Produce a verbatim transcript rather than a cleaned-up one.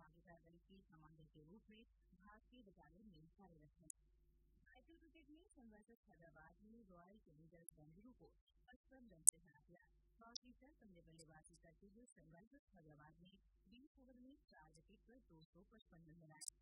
भागीदार दल के कमांडर के रूप में भारतीय बटालियन में कार्यरत हैं। आईपीएल क्रिकेट में सनराइजर्स हैदराबाद ने रॉयल चैलेंजर्स बेंगलुरू को पचपन रन से हरा दिया। टॉस जीतकर पहले बल्लेबाजी करते हुए सनराइजर्स हैदराबाद ने बीस ओवर में चार विकेट पर दो सौ पचपन रन बनाए।